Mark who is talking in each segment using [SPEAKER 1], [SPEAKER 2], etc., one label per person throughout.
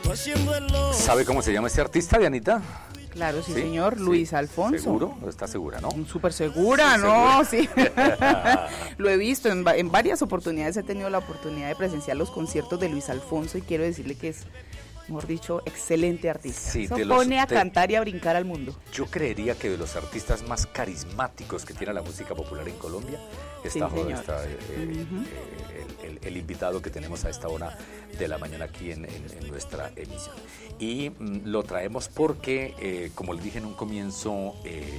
[SPEAKER 1] ¿Sabe cómo se llama este artista, Dianita?
[SPEAKER 2] Claro, sí, señor, sí. Luis Alfonso.
[SPEAKER 1] ¿Seguro? ¿Está segura, no?
[SPEAKER 2] Súper segura, ¿no? Sí. Lo he visto en varias oportunidades, he tenido la oportunidad de presenciar los conciertos de Luis Alfonso y quiero decirle que es, mejor dicho, excelente artista. Sí, se pone a cantar y a brincar al mundo.
[SPEAKER 1] Yo creería que de los artistas más carismáticos que tiene la música popular en Colombia está, el invitado que tenemos a esta hora de la mañana aquí en nuestra emisión. Y lo traemos porque, como les dije en un comienzo,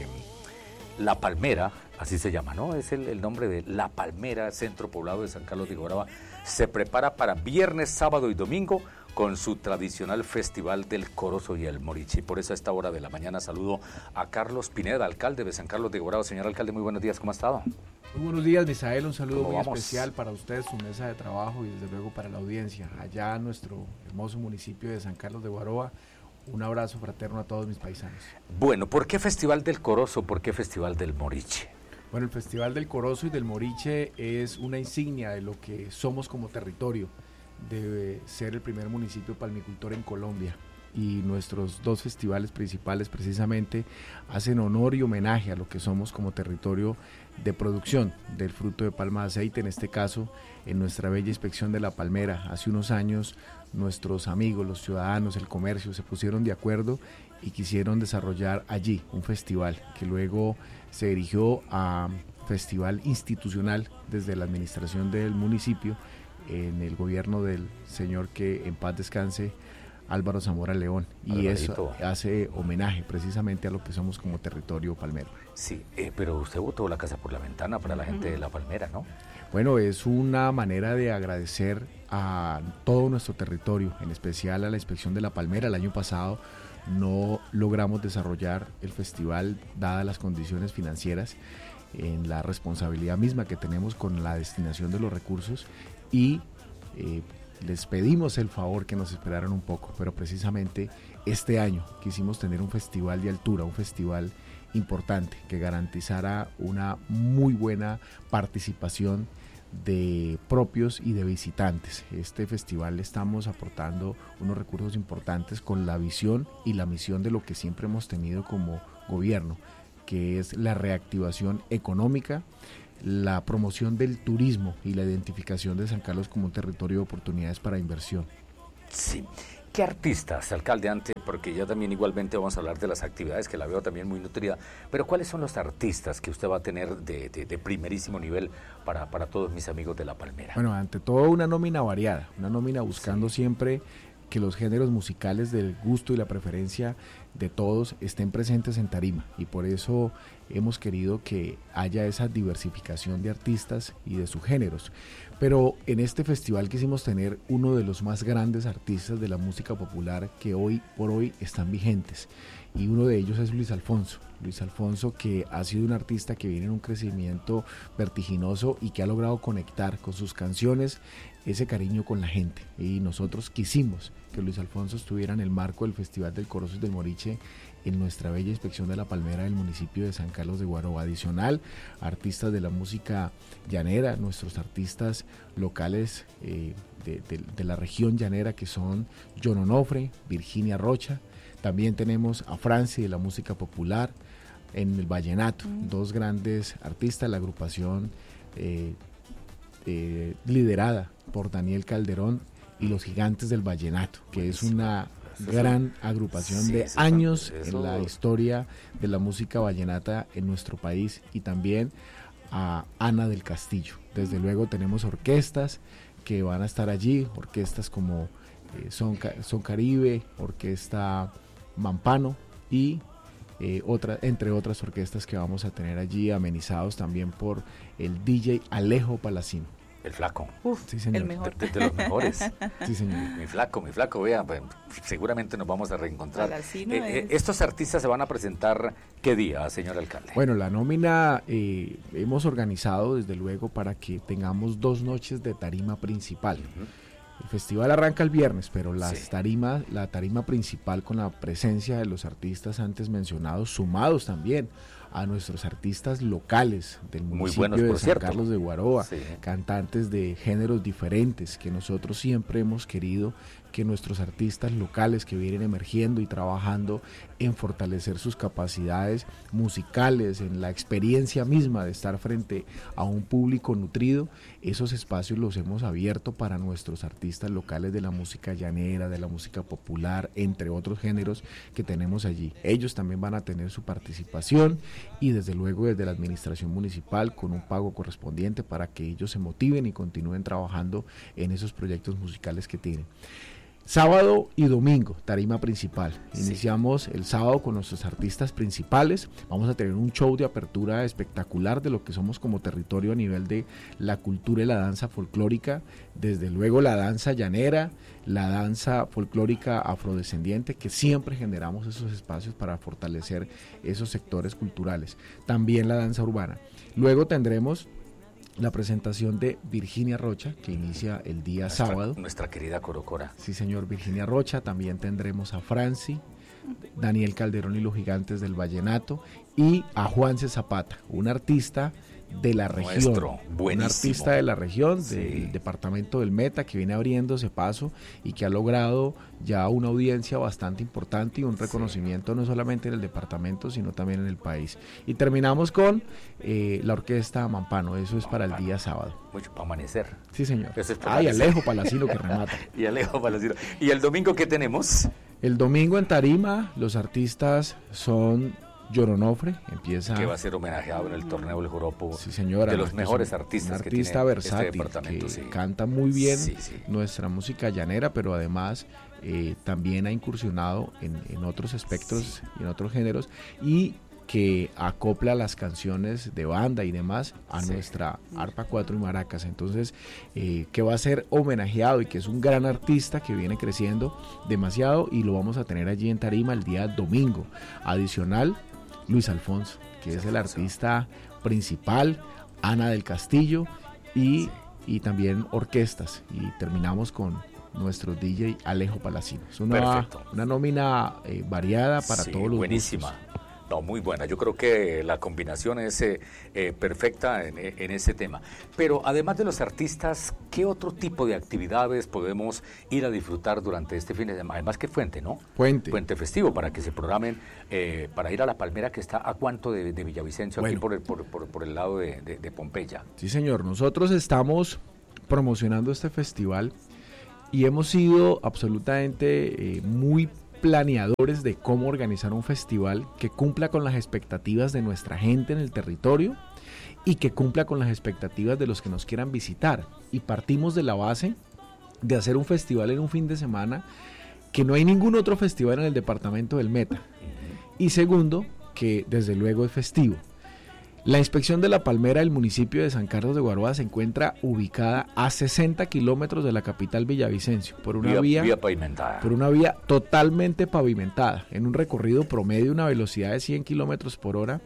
[SPEAKER 1] La Palmera, así se llama, ¿no? Es el nombre de La Palmera, centro poblado de San Carlos de Guaroa, se prepara para viernes, sábado y domingo con su tradicional Festival del Corozo y el Moriche. Y por eso a esta hora de la mañana saludo a Carlos Pineda, alcalde de San Carlos de Guaroa. Señor alcalde, muy buenos días, ¿cómo ha estado?
[SPEAKER 3] Muy buenos días, Misael, un saludo muy especial para usted, su mesa de trabajo y desde luego para la audiencia. Allá en nuestro hermoso municipio de San Carlos de Guaroa, un abrazo fraterno a todos mis paisanos.
[SPEAKER 1] Bueno, ¿por qué Festival del Corozo? ¿Por qué Festival del Moriche?
[SPEAKER 3] Bueno, el Festival del Corozo y del Moriche es una insignia de lo que somos como territorio. Debe ser el primer municipio palmicultor en Colombia y nuestros dos festivales principales precisamente hacen honor y homenaje a lo que somos como territorio de producción del fruto de palma de aceite, en este caso en nuestra bella inspección de La Palmera. Hace unos años nuestros amigos, los ciudadanos, el comercio se pusieron de acuerdo y quisieron desarrollar allí un festival que luego se dirigió a festival institucional desde la administración del municipio en el gobierno del señor que en paz descanse, Álvaro Zamora León, y eso hace homenaje precisamente a lo que somos como territorio palmero.
[SPEAKER 1] Sí, pero usted botó la casa por la ventana para la gente de La Palmera, ¿no?
[SPEAKER 3] Bueno, es una manera de agradecer a todo nuestro territorio, en especial a la inspección de La Palmera. El año pasado no logramos desarrollar el festival dadas las condiciones financieras, en la responsabilidad misma que tenemos con la destinación de los recursos, y les pedimos el favor que nos esperaran un poco, pero precisamente este año quisimos tener un festival de altura, un festival importante que garantizara una muy buena participación de propios y de visitantes. Este festival le estamos aportando unos recursos importantes con la visión y la misión de lo que siempre hemos tenido como gobierno, que es la reactivación económica, la promoción del turismo y la identificación de San Carlos como un territorio de oportunidades para inversión.
[SPEAKER 1] Sí. ¿Qué artistas, alcalde, antes? Porque ya también igualmente vamos a hablar de las actividades, que la veo también muy nutrida, pero ¿cuáles son los artistas que usted va a tener de primerísimo nivel para todos mis amigos de La Palmera?
[SPEAKER 3] Bueno, ante todo una nómina variada, una nómina buscando siempre que los géneros musicales del gusto y la preferencia de todos estén presentes en tarima, y por eso hemos querido que haya esa diversificación de artistas y de subgéneros. Pero en este festival quisimos tener uno de los más grandes artistas de la música popular que hoy por hoy están vigentes, y uno de ellos es Luis Alfonso. Luis Alfonso, que ha sido un artista que viene en un crecimiento vertiginoso y que ha logrado conectar con sus canciones ese cariño con la gente, y nosotros quisimos que Luis Alfonso estuviera en el marco del Festival del Corozo y del Moriche en nuestra bella inspección de La Palmera del municipio de San Carlos de Guaroa. Adicional, artistas de la música llanera, nuestros artistas locales de la región llanera, que son John Onofre, Virginia Rocha. También tenemos a Franci de la música popular, en el vallenato, dos grandes artistas, la agrupación liderada por Daniel Calderón y los Gigantes del Vallenato, que es una gran agrupación de años en la historia de la música vallenata en nuestro país, y también a Ana del Castillo. Desde luego tenemos orquestas que van a estar allí, orquestas como Son Caribe, Orquesta Mampano y entre otras orquestas que vamos a tener allí, amenizados también por el DJ Alejo Palacino.
[SPEAKER 1] El Flaco.
[SPEAKER 2] Sí, señor. El mejor.
[SPEAKER 1] De los mejores.
[SPEAKER 3] Sí, señor.
[SPEAKER 1] Mi flaco, vea, pues, seguramente nos vamos a reencontrar. Estos artistas se van a presentar, ¿qué día, señor alcalde?
[SPEAKER 3] Bueno, la nómina hemos organizado desde luego para que tengamos 2 noches de tarima principal. El festival arranca el viernes, pero la tarima principal, con la presencia de los artistas antes mencionados, sumados también a nuestros artistas locales del municipio de San Carlos de Guaroa, cantantes de géneros diferentes que nosotros siempre hemos querido que nuestros artistas locales que vienen emergiendo y trabajando en fortalecer sus capacidades musicales, en la experiencia misma de estar frente a un público nutrido, esos espacios los hemos abierto para nuestros artistas locales de la música llanera, de la música popular, entre otros géneros que tenemos allí. Ellos también van a tener su participación y desde luego desde la administración municipal con un pago correspondiente para que ellos se motiven y continúen trabajando en esos proyectos musicales que tienen. Sábado y domingo, tarima principal. Iniciamos el sábado con nuestros artistas principales. Vamos a tener un show de apertura espectacular de lo que somos como territorio a nivel de la cultura y la danza folclórica. Desde luego la danza llanera, la danza folclórica afrodescendiente, que siempre generamos esos espacios para fortalecer esos sectores culturales. También la danza urbana. Luego tendremos la presentación de Virginia Rocha, que inicia el día sábado.
[SPEAKER 1] Nuestra querida Corocora.
[SPEAKER 3] Sí, señor, Virginia Rocha. También tendremos a Franci, Daniel Calderón y los Gigantes del Vallenato, y a Juanse Zapata, un artista de la región, un artista de la región, del departamento del Meta, que viene abriéndose paso y que ha logrado ya una audiencia bastante importante y un reconocimiento no solamente en el departamento, sino también en el país. Y terminamos con la orquesta Mampano, eso es para el día sábado.
[SPEAKER 1] Mucho para amanecer.
[SPEAKER 3] Sí, señor. Y Alejo Palacino que remata.
[SPEAKER 1] Y Alejo Palacino. ¿Y el domingo qué tenemos?
[SPEAKER 3] El domingo en tarima, los artistas son Lloronofre, empieza...
[SPEAKER 1] Que va a ser homenajeado en el torneo del Joropo.
[SPEAKER 3] Sí, señora.
[SPEAKER 1] De los mejores artistas
[SPEAKER 3] un artista versátil, que canta muy bien nuestra música llanera, pero además también ha incursionado en otros espectros y en otros géneros, y que acopla las canciones de banda y demás a nuestra arpa 4 y maracas. Entonces, que va a ser homenajeado y que es un gran artista que viene creciendo demasiado, y lo vamos a tener allí en tarima el día domingo. Adicional, Luis Alfonso, que es el artista principal, Ana del Castillo y también orquestas, y terminamos con nuestro DJ Alejo Palacino. Es una nómina variada para todos los
[SPEAKER 1] buenísima gustos. No, muy buena. Yo creo que la combinación es perfecta en ese tema. Pero además de los artistas, ¿qué otro tipo de actividades podemos ir a disfrutar durante este fin de semana? Además que Fuente, ¿no? Puente festivo, para que se programen para ir a La Palmera, que está a cuánto de Villavicencio, aquí por el lado de Pompeya.
[SPEAKER 3] Sí, señor. Nosotros estamos promocionando este festival y hemos sido absolutamente muy planeadores de cómo organizar un festival que cumpla con las expectativas de nuestra gente en el territorio y que cumpla con las expectativas de los que nos quieran visitar. Y partimos de la base de hacer un festival en un fin de semana que no hay ningún otro festival en el departamento del Meta. Y segundo, que desde luego es festivo. La inspección de La Palmera del municipio de San Carlos de Guaroa se encuentra ubicada a 60 kilómetros de la capital Villavicencio por una vía
[SPEAKER 1] pavimentada.
[SPEAKER 3] Por una vía totalmente pavimentada, en un recorrido promedio de una velocidad de 100 kilómetros por hora,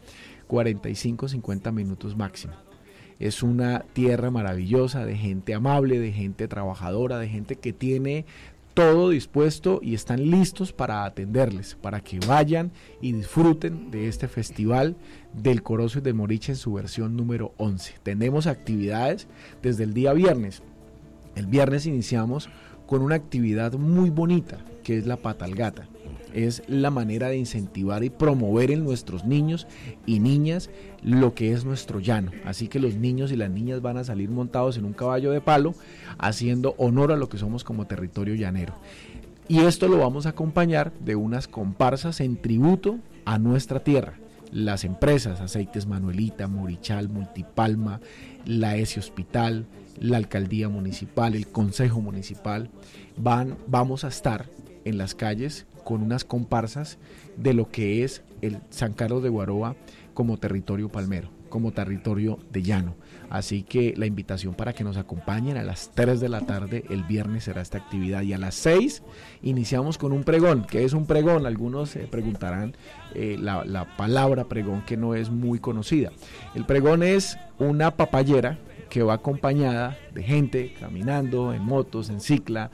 [SPEAKER 3] 45-50 minutos máximo. Es una tierra maravillosa, de gente amable, de gente trabajadora, de gente que tiene todo dispuesto y están listos para atenderles, para que vayan y disfruten de este festival del Corozo y del Moriche en su versión número 11. Tenemos actividades desde el día viernes. El viernes iniciamos con una actividad muy bonita, que es la patalgata. Es la manera de incentivar y promover en nuestros niños y niñas lo que es nuestro llano. Así que los niños y las niñas van a salir montados en un caballo de palo, haciendo honor a lo que somos como territorio llanero. Y esto lo vamos a acompañar de unas comparsas en tributo a nuestra tierra. Las empresas Aceites Manuelita, Morichal, Multipalma, la ESI Hospital, la Alcaldía Municipal, el Consejo Municipal, vamos a estar en las calles con unas comparsas de lo que es el San Carlos de Guaroa como territorio palmero, como territorio de llano. Así que la invitación para que nos acompañen a las 3 de la tarde el viernes será esta actividad, y a las 6 iniciamos con un pregón. ¿Qué es un pregón? Algunos preguntarán la palabra pregón, que no es muy conocida. El pregón es una papayera que va acompañada de gente caminando en motos, en cicla,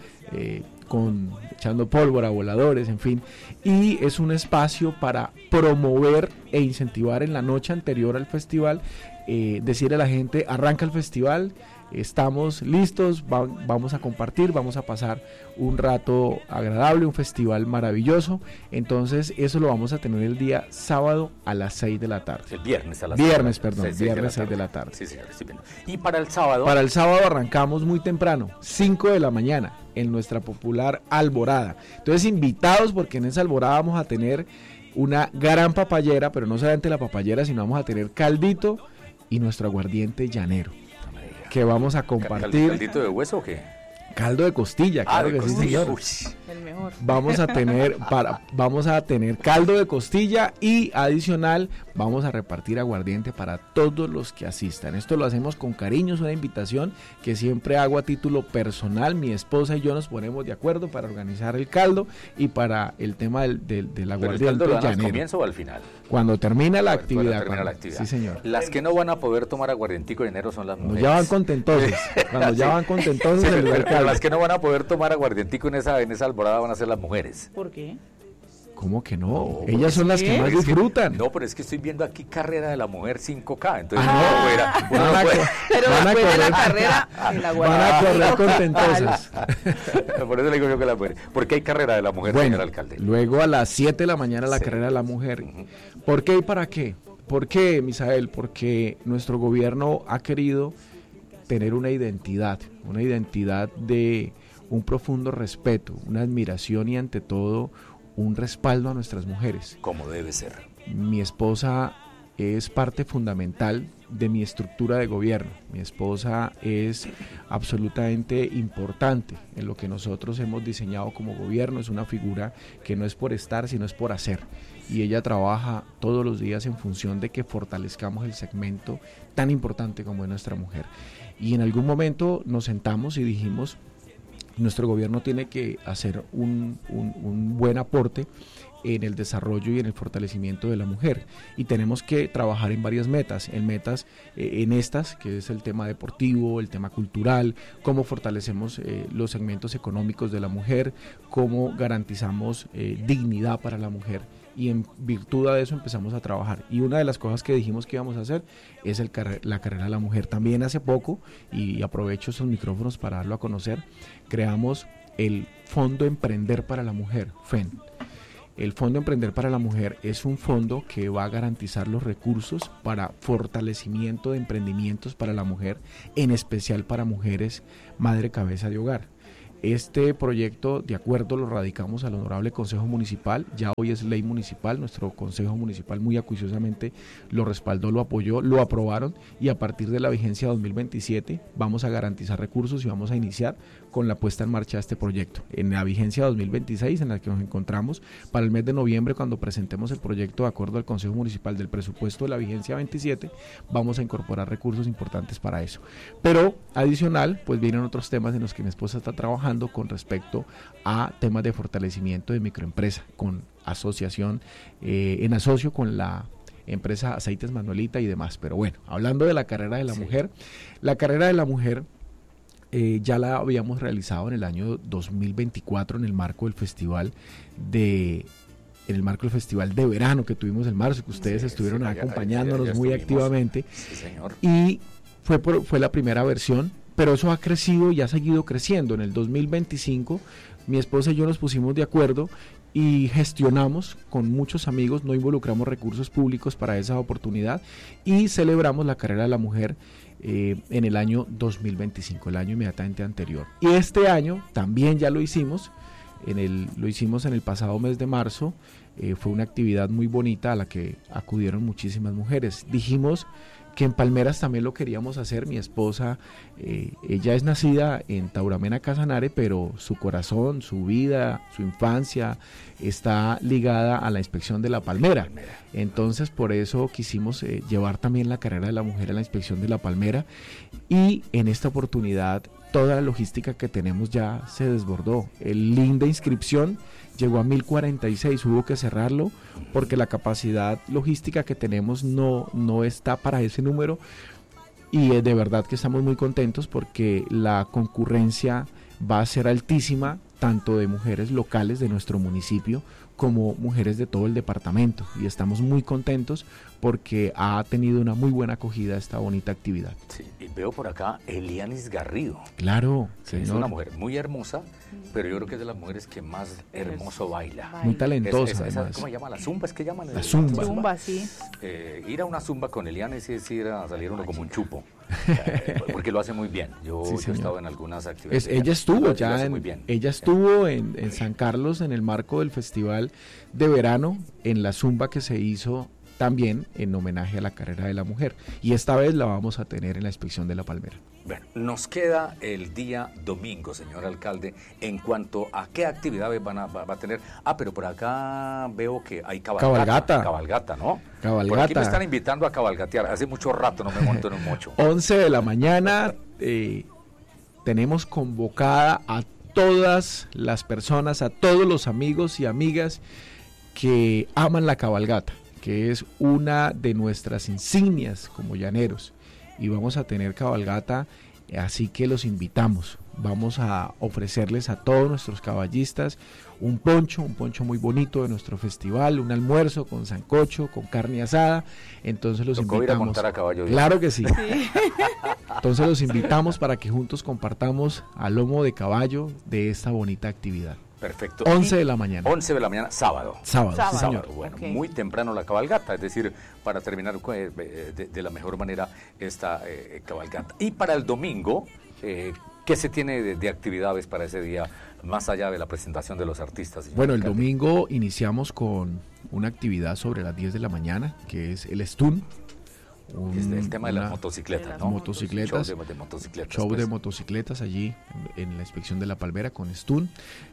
[SPEAKER 3] echando pólvora, voladores, en fin, y es un espacio para promover e incentivar en la noche anterior al festival, decirle a la gente: arranca el festival, estamos listos, vamos a compartir, vamos a pasar un rato agradable, un festival maravilloso. Entonces eso lo vamos a tener el día sábado a las 6 de la tarde.
[SPEAKER 1] El viernes a las
[SPEAKER 3] viernes 6 de la tarde.
[SPEAKER 1] Sí, señor, estoy viendo. Y para el sábado.
[SPEAKER 3] Para el sábado arrancamos muy temprano, 5 de la mañana, en nuestra popular Alborada. Entonces invitados, porque en esa Alborada vamos a tener una gran papayera, pero no solamente la papayera, sino vamos a tener caldito y nuestro aguardiente llanero, que vamos a compartir.
[SPEAKER 1] ¿Caldito de hueso o qué?
[SPEAKER 3] Caldo de costilla, claro que sí, señor.
[SPEAKER 2] El mejor.
[SPEAKER 3] Vamos a tener caldo de costilla y adicional vamos a repartir aguardiente para todos los que asistan. Esto lo hacemos con cariño, es una invitación que siempre hago a título personal. Mi esposa y yo nos ponemos de acuerdo para organizar el caldo y para el tema del aguardiente.
[SPEAKER 1] ¿Pero el caldo lo dan al comienzo o al final?
[SPEAKER 3] Cuando termina la actividad.
[SPEAKER 1] Sí, señor. Las que no van a poder tomar aguardientico de enero son las mujeres.
[SPEAKER 3] Ya van contentosos. Cuando ya van contentosos, sí,
[SPEAKER 1] pero las que no van a poder tomar aguardientico en esa Alborada van a ser las mujeres.
[SPEAKER 2] ¿Por qué?
[SPEAKER 3] ¿Cómo que no? Ellas son las que más disfrutan.
[SPEAKER 1] No, pero es que estoy viendo aquí carrera de la mujer 5K. Entonces,
[SPEAKER 2] van a correr la carrera.
[SPEAKER 3] Van a correr contentosas.
[SPEAKER 1] Por eso le digo yo que la mujer. ¿Por qué hay carrera de la mujer, señor alcalde?
[SPEAKER 3] Luego a las 7 de la mañana la carrera de la mujer. ¿Por qué y para qué? ¿Por qué, Misael? Porque nuestro gobierno ha querido tener una identidad de un profundo respeto, una admiración y ante todo un respaldo a nuestras mujeres.
[SPEAKER 1] Como debe ser.
[SPEAKER 3] Mi esposa es parte fundamental de mi estructura de gobierno. Mi esposa es absolutamente importante en lo que nosotros hemos diseñado como gobierno. Es una figura que no es por estar, sino es por hacer. Y ella trabaja todos los días en función de que fortalezcamos el segmento tan importante como es nuestra mujer. Y en algún momento nos sentamos y dijimos, nuestro gobierno tiene que hacer un buen aporte en el desarrollo y en el fortalecimiento de la mujer, y tenemos que trabajar en varias metas, en estas, que es el tema deportivo, el tema cultural, cómo fortalecemos los segmentos económicos de la mujer, cómo garantizamos dignidad para la mujer, y en virtud de eso empezamos a trabajar. Y una de las cosas que dijimos que íbamos a hacer es la carrera de la mujer. También hace poco, y aprovecho esos micrófonos para darlo a conocer, creamos el Fondo Emprender para la Mujer, FEN. El Fondo Emprender para la Mujer es un fondo que va a garantizar los recursos para fortalecimiento de emprendimientos para la mujer, en especial para mujeres madre cabeza de hogar. Este proyecto, de acuerdo, lo radicamos al Honorable Consejo Municipal, ya hoy es ley municipal, nuestro Consejo Municipal muy acuciosamente lo respaldó, lo apoyó, lo aprobaron, y a partir de la vigencia 2027 vamos a garantizar recursos y vamos a iniciar con la puesta en marcha de este proyecto. En la vigencia 2026, en la que nos encontramos, para el mes de noviembre, cuando presentemos el proyecto de acuerdo al Consejo Municipal del presupuesto de la vigencia 27, vamos a incorporar recursos importantes para eso. Pero adicional, pues vienen otros temas en los que mi esposa está trabajando con respecto a temas de fortalecimiento de microempresa, con asociación, en asocio con la empresa Aceites Manuelita y demás. Pero bueno, hablando de la carrera de la mujer, la carrera de la mujer ya la habíamos realizado en el año 2024 en el marco del festival de verano que tuvimos en marzo, que ustedes estuvieron acompañándonos muy activamente.
[SPEAKER 1] Sí, señor.
[SPEAKER 3] Y fue la primera versión, pero eso ha crecido y ha seguido creciendo. En el 2025 mi esposa y yo nos pusimos de acuerdo y gestionamos con muchos amigos, no involucramos recursos públicos para esa oportunidad, y celebramos la carrera de la mujer en el año 2025, el año inmediatamente anterior. Y este año también ya lo hicimos, lo hicimos en el pasado mes de marzo. Fue una actividad muy bonita a la que acudieron muchísimas mujeres. Dijimos que en Palmeras también lo queríamos hacer. Mi esposa, ella es nacida en Tauramena, Casanare, pero su corazón, su vida, su infancia está ligada a la inspección de La Palmera. Entonces por eso quisimos llevar también la carrera de la mujer a la inspección de La Palmera, y en esta oportunidad toda la logística que tenemos ya se desbordó. El link de inscripción llegó a 1046, hubo que cerrarlo porque la capacidad logística que tenemos no está para ese número, y de verdad que estamos muy contentos porque la concurrencia va a ser altísima tanto de mujeres locales de nuestro municipio como mujeres de todo el departamento, y estamos muy contentos porque ha tenido una muy buena acogida esta bonita actividad.
[SPEAKER 1] Sí, y veo por acá Elianis Garrido.
[SPEAKER 3] Claro,
[SPEAKER 1] señor. Es una mujer muy hermosa, pero yo creo que es de las mujeres que más hermoso baila.
[SPEAKER 3] Muy talentosa.
[SPEAKER 1] ¿Cómo se llama? ¿La zumba? ¿Es que llaman?
[SPEAKER 3] La zumba.
[SPEAKER 2] Zumba, sí.
[SPEAKER 1] Ir a una zumba con Elianis es ir a salir uno como un chupo. Porque lo hace muy bien. Yo he estado en algunas actividades.
[SPEAKER 3] Ella estuvo en San Carlos en el marco del festival de verano en la zumba que se hizo también en homenaje a la carrera de la mujer, y esta vez la vamos a tener en la inspección de La Palmera.
[SPEAKER 1] Bueno, nos queda el día domingo, señor alcalde, en cuanto a qué actividades va a tener. Pero por acá veo que hay cabalgata, ¿no?
[SPEAKER 3] Cabalgata.
[SPEAKER 1] Por aquí me están invitando a cabalgatear. Hace mucho rato no me monto en un mocho.
[SPEAKER 3] 11 de la mañana tenemos convocada a todas las personas, a todos los amigos y amigas que aman la cabalgata, que es una de nuestras insignias como llaneros, y vamos a tener cabalgata, así que los invitamos. Vamos a ofrecerles a todos nuestros caballistas un poncho muy bonito de nuestro festival, un almuerzo con sancocho, con carne asada. Entonces los invitamos.
[SPEAKER 1] Ir a montar a caballo.
[SPEAKER 3] Claro que sí. Entonces los invitamos para que juntos compartamos al lomo de caballo de esta bonita actividad.
[SPEAKER 1] Perfecto.
[SPEAKER 3] 11 de la mañana.
[SPEAKER 1] 11 de la mañana, sábado.
[SPEAKER 3] Sábado, sí, señor.
[SPEAKER 1] Bueno, muy temprano la cabalgata, es decir, para terminar de la mejor manera esta cabalgata. Y para el domingo, ¿qué se tiene de actividades para ese día, más allá de la presentación de los artistas?
[SPEAKER 3] Bueno, el domingo iniciamos con una actividad sobre las 10 de la mañana, que es el Stun.
[SPEAKER 1] El tema de las motocicletas, ¿no?
[SPEAKER 3] Motocicletas.
[SPEAKER 1] Show de motocicletas.
[SPEAKER 3] Show de motocicletas allí en la inspección de La Palmera con Stun.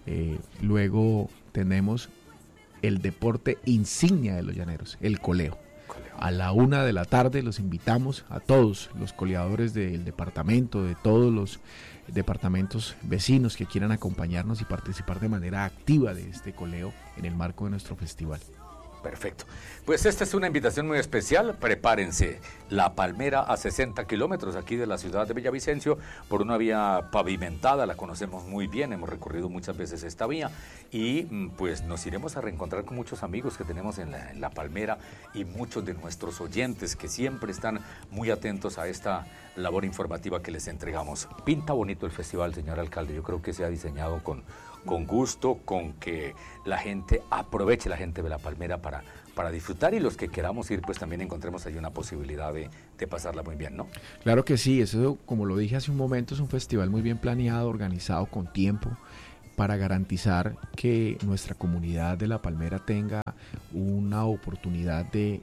[SPEAKER 3] Luego tenemos el deporte insignia de los llaneros, el coleo. A la 1 de la tarde los invitamos a todos los coleadores del departamento, de todos los departamentos vecinos que quieran acompañarnos y participar de manera activa de este coleo en el marco de nuestro festival.
[SPEAKER 1] Perfecto. Pues esta es una invitación muy especial. Prepárense. La Palmera, a 60 kilómetros aquí de la ciudad de Villavicencio, por una vía pavimentada. La conocemos muy bien, hemos recorrido muchas veces esta vía, y pues nos iremos a reencontrar con muchos amigos que tenemos en la Palmera, y muchos de nuestros oyentes que siempre están muy atentos a esta labor informativa que les entregamos. Pinta bonito el festival, señor alcalde. Yo creo que se ha diseñado con gusto, con que la gente aproveche, la gente de La Palmera para disfrutar, y los que queramos ir pues también encontremos ahí una posibilidad de pasarla muy bien, ¿no?
[SPEAKER 3] Claro que sí, eso, como lo dije hace un momento, es un festival muy bien planeado, organizado con tiempo, para garantizar que nuestra comunidad de La Palmera tenga una oportunidad de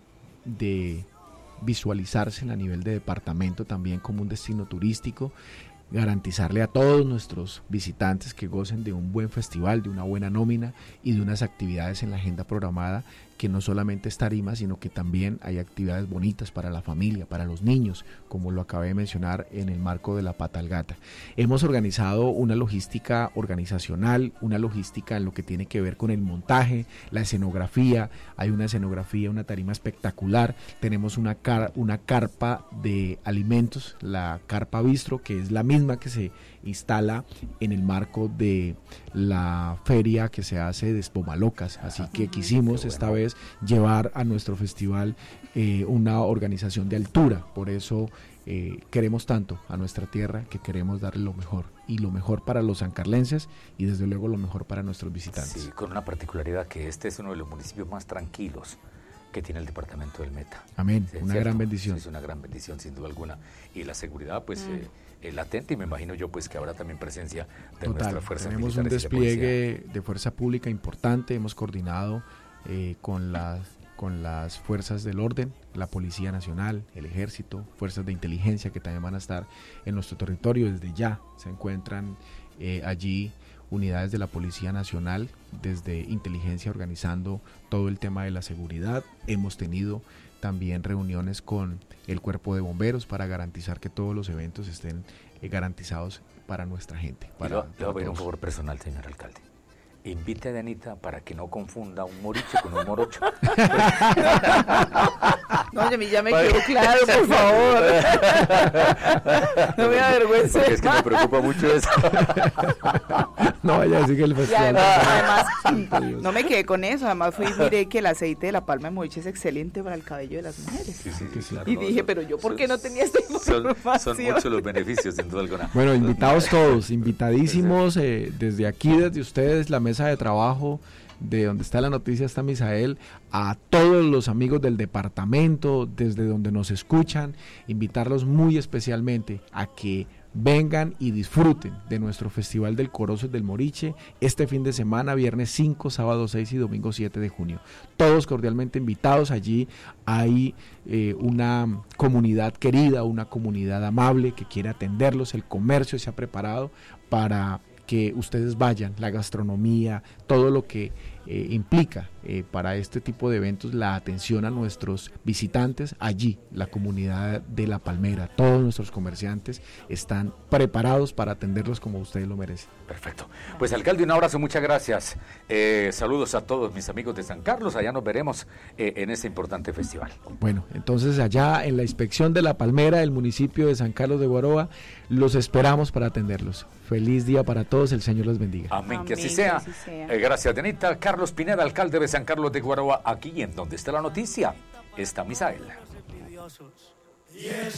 [SPEAKER 3] visualizarse a nivel de departamento también como un destino turístico, garantizarle a todos nuestros visitantes que gocen de un buen festival, de una buena nómina y de unas actividades en la agenda programada, que no solamente es tarima, sino que también hay actividades bonitas para la familia, para los niños, como lo acabé de mencionar en el marco de la Patalgata. Hemos organizado una logística organizacional, una logística en lo que tiene que ver con el montaje, la escenografía. Hay una escenografía, una tarima espectacular. Tenemos una carpa de alimentos, la carpa bistro, que es la misma que se instala en el marco de la feria que se hace de Espomalocas. Así que quisimos esta vez llevar a nuestro festival una organización de altura. Por eso queremos tanto a nuestra tierra, que queremos darle lo mejor, y lo mejor para los sancarlenses, y desde luego lo mejor para nuestros visitantes.
[SPEAKER 1] Sí, con una particularidad, que este es uno de los municipios más tranquilos que tiene el departamento del Meta.
[SPEAKER 3] Amén,
[SPEAKER 1] ¿Sí?
[SPEAKER 3] una
[SPEAKER 1] ¿Cierto?
[SPEAKER 3] gran bendición.
[SPEAKER 1] Es una gran bendición, sin duda alguna. Y la seguridad, pues, latente, y me imagino yo, pues, que habrá también presencia de nuestras fuerzas militares.
[SPEAKER 3] Tenemos un despliegue de fuerza pública importante. Hemos coordinado con las fuerzas del orden, la Policía Nacional, el Ejército, fuerzas de inteligencia que también van a estar en nuestro territorio. Desde ya se encuentran allí unidades de la Policía Nacional, desde inteligencia, organizando todo el tema de la seguridad. Hemos tenido también reuniones con el Cuerpo de Bomberos para garantizar que todos los eventos estén garantizados para nuestra gente.
[SPEAKER 1] Le voy a pedir un favor personal, señor alcalde. invite a Dianita para que no confunda un moriche con un morocho.
[SPEAKER 2] No, a mí ya me quedó claro, por favor. No me avergüences.
[SPEAKER 1] Porque es que me preocupa mucho eso.
[SPEAKER 3] No vaya a decir que el festival...
[SPEAKER 2] Además, no me quedé con eso. Además fui y miré que el aceite de la palma de moriche es excelente para el cabello de las mujeres.
[SPEAKER 1] Sí, claro,
[SPEAKER 2] y dije, pero yo, ¿por qué no tenía esta información?
[SPEAKER 1] Son muchos los beneficios, sin duda alguna.
[SPEAKER 3] Bueno, invitados todos, invitadísimos, desde aquí, desde ustedes, la mesa de trabajo, de donde está la noticia está Misael, a todos los amigos del departamento, desde donde nos escuchan, invitarlos muy especialmente a que vengan y disfruten de nuestro Festival del Corozo del Moriche este fin de semana, viernes 5, sábado 6 y domingo 7 de junio. Todos cordialmente invitados. Allí hay una comunidad querida, una comunidad amable que quiere atenderlos. El comercio se ha preparado para que ustedes vayan, la gastronomía, todo lo que implica para este tipo de eventos, la atención a nuestros visitantes. Allí la comunidad de La Palmera, todos nuestros comerciantes están preparados para atenderlos como ustedes lo merecen.
[SPEAKER 1] Perfecto. Pues alcalde, un abrazo, muchas gracias. Saludos a todos mis amigos de San Carlos, allá nos veremos en este importante festival.
[SPEAKER 3] Bueno, entonces allá en la inspección de La Palmera, el municipio de San Carlos de Guaroa, los esperamos para atenderlos. Feliz día para todos, el Señor los bendiga.
[SPEAKER 1] Amén, que así sea. Gracias, Dianita. Carlos Pineda, alcalde de San Carlos de Guaroa, aquí en Donde Está la Noticia, está Misael.